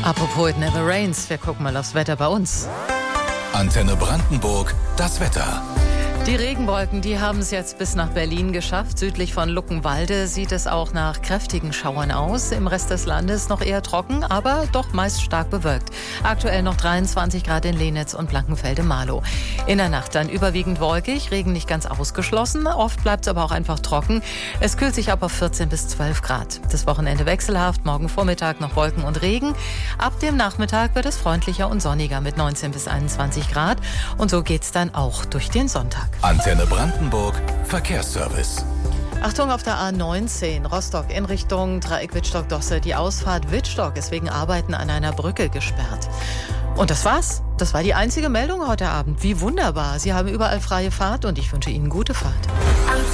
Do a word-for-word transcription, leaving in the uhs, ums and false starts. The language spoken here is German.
Apropos It Never Rains, wir gucken mal aufs Wetter bei uns. Antenne Brandenburg, das Wetter. Die Regenwolken, die haben es jetzt bis nach Berlin geschafft. Südlich von Luckenwalde sieht es auch nach kräftigen Schauern aus. Im Rest des Landes noch eher trocken, aber doch meist stark bewölkt. Aktuell noch dreiundzwanzig Grad in Lenitz und Blankenfelde-Marlow. In der Nacht dann überwiegend wolkig, Regen nicht ganz ausgeschlossen. Oft bleibt es aber auch einfach trocken. Es kühlt sich ab auf vierzehn bis zwölf Grad. Das Wochenende wechselhaft, morgen Vormittag noch Wolken und Regen. Ab dem Nachmittag wird es freundlicher und sonniger mit neunzehn bis einundzwanzig Grad. Und so geht's dann auch durch den Sonntag. Antenne Brandenburg, Verkehrsservice. Achtung auf der A neunzehn, Rostock in Richtung Dreieck Wittstock-Dosse. Die Ausfahrt Wittstock ist wegen Arbeiten an einer Brücke gesperrt. Und das war's. Das war die einzige Meldung heute Abend. Wie wunderbar. Sie haben überall freie Fahrt und ich wünsche Ihnen gute Fahrt.